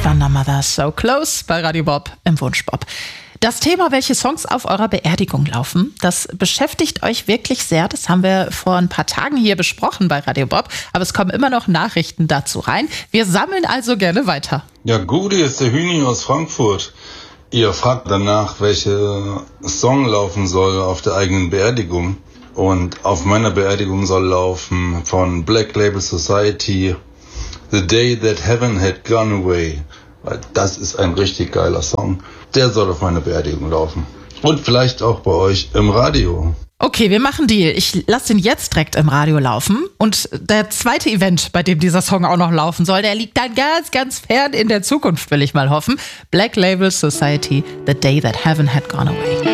Thunder Mother, So Close bei Radio Bob im Wunschbob. Das Thema, welche Songs auf eurer Beerdigung laufen, das beschäftigt euch wirklich sehr. Das haben wir vor ein paar Tagen hier besprochen bei Radio Bob. Aber es kommen immer noch Nachrichten dazu rein. Wir sammeln also gerne weiter. Ja, Gudi ist der Hüni aus Frankfurt. Ihr fragt danach, welche Song laufen soll auf der eigenen Beerdigung. Und auf meiner Beerdigung soll laufen von Black Label Society The Day That Heaven Had Gone Away. Weil das ist ein richtig geiler Song. Der soll auf meiner Beerdigung laufen. Und vielleicht auch bei euch im Radio. Okay, wir machen Deal. Ich lasse ihn jetzt direkt im Radio laufen. Und der zweite Event, bei dem dieser Song auch noch laufen soll, der liegt dann ganz, ganz fern in der Zukunft, will ich mal hoffen. Black Label Society, The Day That Heaven Had Gone Away.